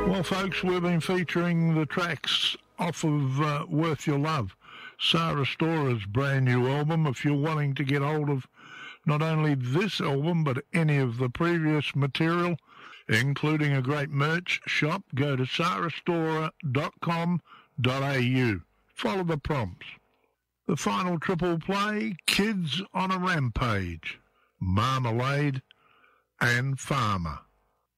Well, folks, we've been featuring the tracks off of Worth Your Love, Sarah Stora's brand new album. If you're wanting to get hold of not only this album, but any of the previous material, including a great merch shop, go to sarahstora.com.au. Follow the prompts. The final triple play, Kids on a Rampage, Marmalade and Farmer.